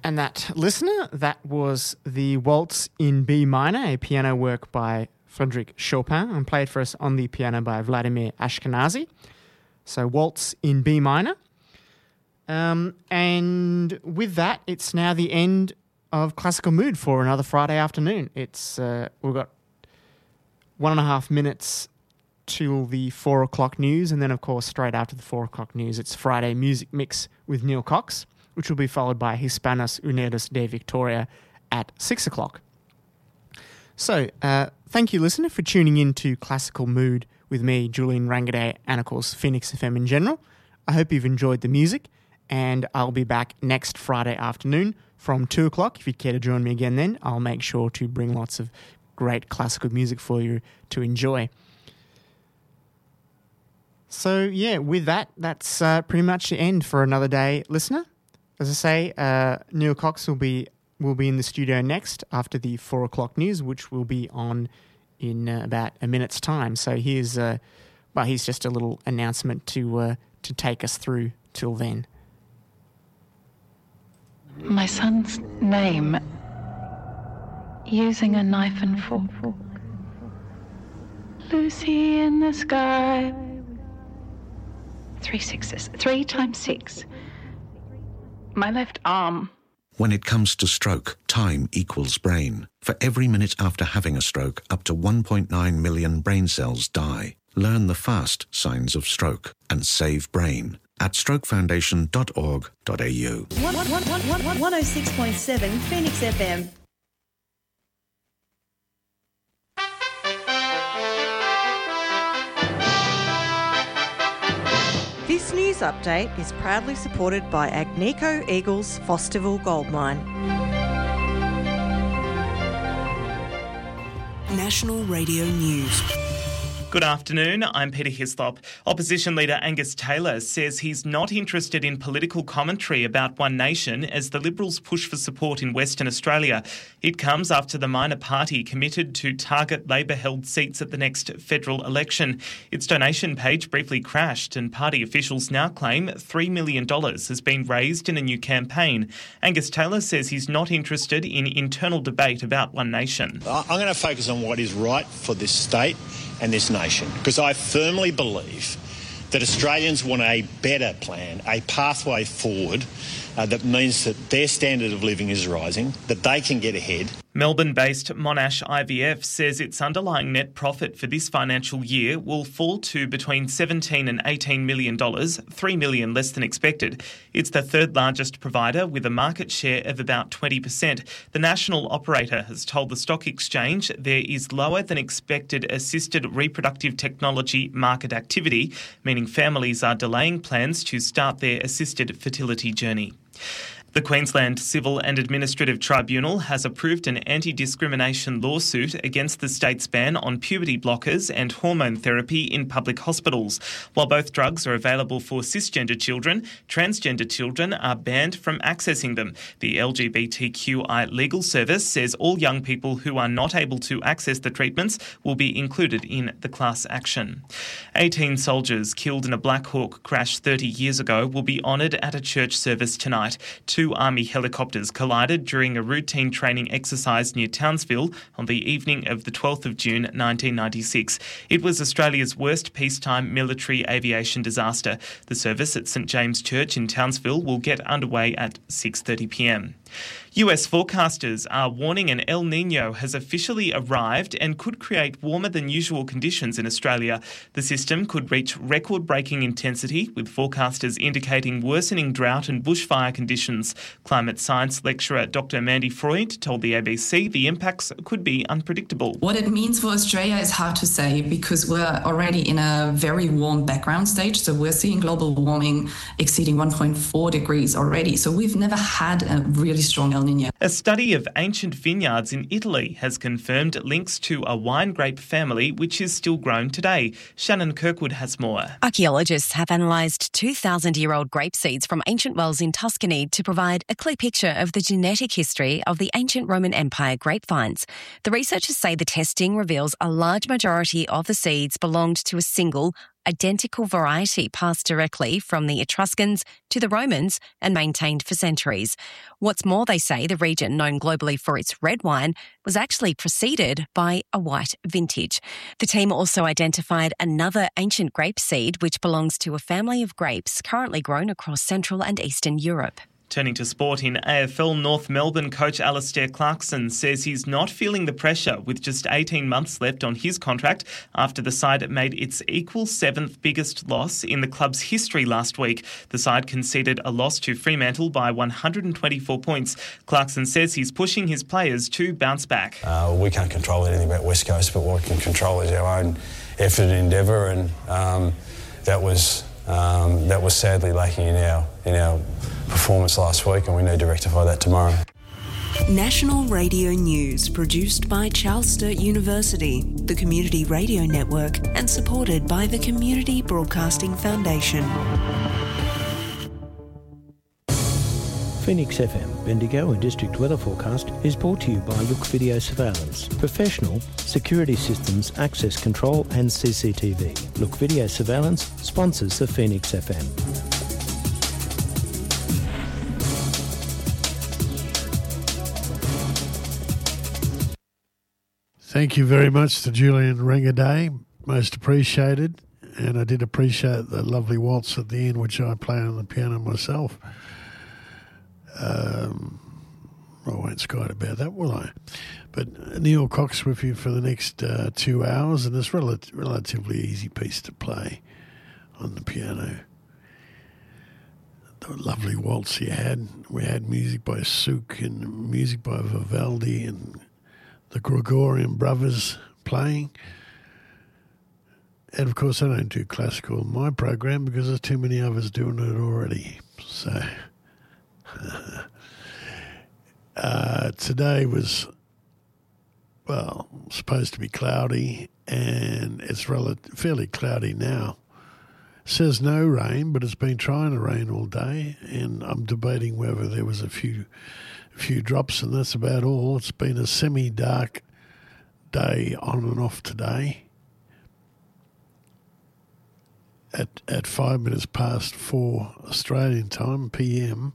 And that, listener, that was the Waltz in B minor, a piano work by Frédéric Chopin, and played for us on the piano by Vladimir Ashkenazy. So Waltz in B minor. And with that, it's now the end of Classical Mood for another Friday afternoon. It's we've got 1.5 minutes till the 4 o'clock news, and then, of course, straight after the 4 o'clock news, it's Friday Music Mix with Neil Cox, which will be followed by Hispanos Unidos de Victoria at 6 o'clock. So, thank you, listener, for tuning in to Classical Mood with me, Julian Rangaday, and, of course, Phoenix FM in general. I hope you've enjoyed the music, and I'll be back next Friday afternoon from 2 o'clock. If you'd care to join me again then, I'll make sure to bring lots of great classical music for you to enjoy. So, yeah, with that, that's pretty much the end for another day, listener. As I say, Neil Cox will be in the studio next after the 4 o'clock news, which will be on in about a minute's time. So here's just a little announcement to take us through till then. My son's name, using a knife and fork. Lucy in the sky. 3 6s. 3 times 6. My left arm. When it comes to stroke, time equals brain. For every minute after having a stroke, up to 1.9 million brain cells die. Learn the fast signs of stroke and save brain at strokefoundation.org.au. 106.7 Phoenix FM. This news update is proudly supported by Agnico Eagles Fosterville Gold Mine. National Radio News. Good afternoon, I'm Peter Hislop. Opposition leader Angus Taylor says he's not interested in political commentary about One Nation as the Liberals push for support in Western Australia. It comes after the minor party committed to target Labor-held seats at the next federal election. Its donation page briefly crashed, and party officials now claim $3 million has been raised in a new campaign. Angus Taylor says he's not interested in internal debate about One Nation. I'm going to focus on what is right for this state and this nation, because I firmly believe that Australians want a better plan, a pathway forward that means that their standard of living is rising, that they can get ahead. Melbourne-based Monash IVF says its underlying net profit for this financial year will fall to between $17 and $18 million, $3 million less than expected. It's the third largest provider with a market share of about 20%. The national operator has told the stock exchange there is lower than expected assisted reproductive technology market activity, meaning families are delaying plans to start their assisted fertility journey. The Queensland Civil and Administrative Tribunal has approved an anti-discrimination lawsuit against the state's ban on puberty blockers and hormone therapy in public hospitals. While both drugs are available for cisgender children, transgender children are banned from accessing them. The LGBTQI Legal Service says all young people who are not able to access the treatments will be included in the class action. 18 soldiers killed in a Black Hawk crash 30 years ago will be honoured at a church service tonight. Two Army helicopters collided during a routine training exercise near Townsville on the evening of the 12th of June 1996. It was Australia's worst peacetime military aviation disaster. The service at St James Church in Townsville will get underway at 6:30pm. US forecasters are warning an El Niño has officially arrived and could create warmer than usual conditions in Australia. The system could reach record-breaking intensity, with forecasters indicating worsening drought and bushfire conditions. Climate science lecturer Dr. Mandy Freud told the ABC the impacts could be unpredictable. What it means for Australia is hard to say because we're already in a very warm background stage. So we're seeing global warming exceeding 1.4 degrees already. So we've never had a really strong El Niño. A study of ancient vineyards in Italy has confirmed links to a wine grape family which is still grown today. Shannon Kirkwood has more. Archaeologists have analysed 2,000-year-old grape seeds from ancient wells in Tuscany to provide a clear picture of the genetic history of the ancient Roman Empire grapevines. The researchers say the testing reveals a large majority of the seeds belonged to a single, identical variety passed directly from the Etruscans to the Romans and maintained for centuries. What's more, they say the region, known globally for its red wine, was actually preceded by a white vintage. The team also identified another ancient grape seed which belongs to a family of grapes currently grown across Central and Eastern Europe. Turning to sport, in AFL, North Melbourne coach Alastair Clarkson says he's not feeling the pressure with just 18 months left on his contract after the side made its equal seventh biggest loss in the club's history last week. The side conceded a loss to Fremantle by 124 points. Clarkson says he's pushing his players to bounce back. We can't control anything about West Coast, but what we can control is our own effort and endeavour, and that was sadly lacking in our performance last week, and we need to rectify that tomorrow. National Radio News, produced by Charles Sturt University, the Community Radio Network, and supported by the Community Broadcasting Foundation. Phoenix FM, Bendigo and District Weather Forecast is brought to you by Look Video Surveillance. Professional security systems, access control and CCTV. Look Video Surveillance sponsors the Phoenix FM. Thank you very much to Julian Rengaday, most appreciated, and I did appreciate the lovely waltz at the end, which I play on the piano myself. I won't skite about that, will I? But Neil Cox with you for the next 2 hours, and it's relatively easy piece to play on the piano. The lovely waltz he had. We had music by Souk and music by Vivaldi and the Gregorian brothers playing. And of course I don't do classical in my program because there's too many others doing it already. So today was, well, supposed to be cloudy, and it's fairly cloudy now. It says no rain, but it's been trying to rain all day, and I'm debating whether there was a few drops, and that's about all. It's been a semi-dark day on and off today. At 5 minutes past 4 Australian time, PM,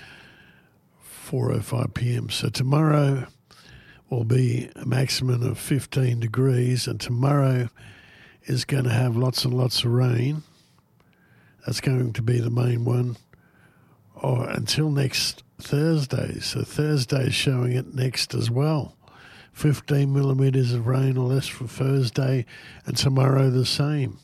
4:05 PM. So tomorrow will be a maximum of 15 degrees, and tomorrow is going to have lots and lots of rain. That's going to be the main one, or until next Thursday. So Thursday is showing it next as well. 15 millimetres of rain or less for Thursday, and tomorrow the same.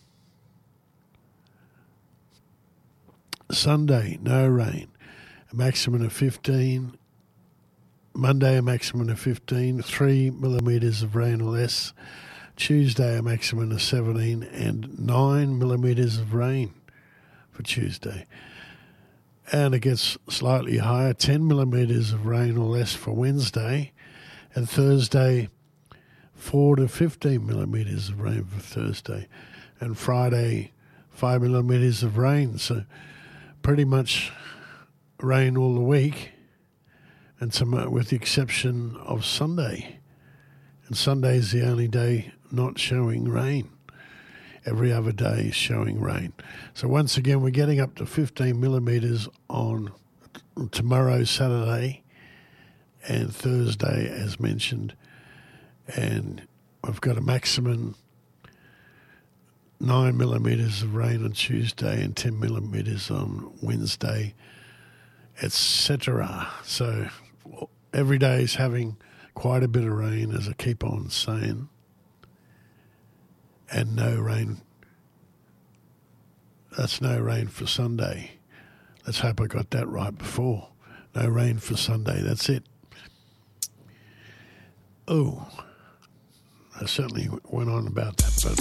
Sunday, no rain. A maximum of 15. Monday, a maximum of 15. 3 millimetres of rain or less. Tuesday, a maximum of 17. And 9 millimetres of rain for Tuesday. And it gets slightly higher, 10 millimetres of rain or less for Wednesday. And Thursday, 4 to 15 millimetres of rain for Thursday. And Friday, 5 millimetres of rain. So pretty much rain all the week, and with the exception of Sunday. And Sunday is the only day not showing rain. Every other day is showing rain. So once again, we're getting up to 15 millimetres on tomorrow, Saturday, and Thursday, as mentioned. And we've got a maximum 9 millimetres of rain on Tuesday and 10 millimetres on Wednesday, etc. So every day is having quite a bit of rain, as I keep on saying. And no rain. That's no rain for Sunday. Let's hope I got that right before. No rain for Sunday. That's it. Oh, I certainly went on about that, but